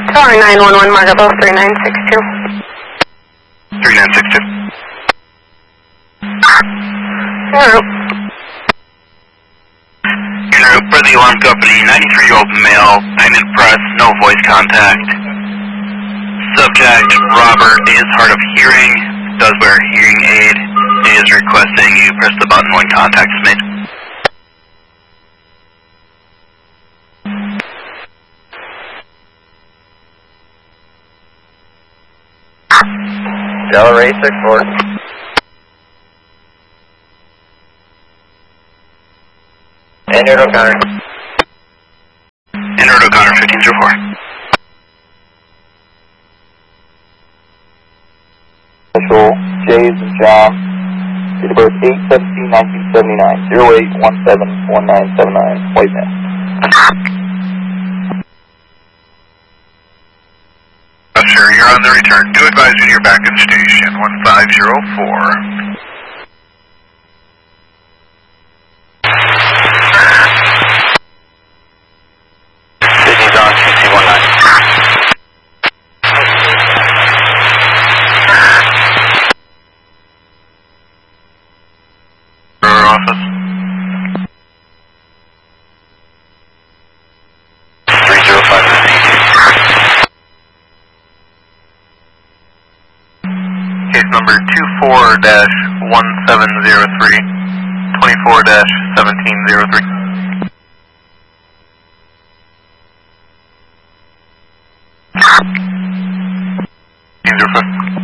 Tower 911, Margaret 3962. 3962. En route for the alarm company, 93-year-old male, payment press, no voice contact. Subject, Robert, is hard of hearing, does wear a hearing aid, is requesting you press the button when contact is made. Delray 64. Entered O'Connor. Entered O'Connor, 1504. Official Jays and John. Date of birth 8/17/1979. 08171979. White man. Sure, you're on the return. Do advise you to your back in station, 1504. Sydney's on 6219. Office. 305. Case number 24-1703, 24-1703. Angel 5.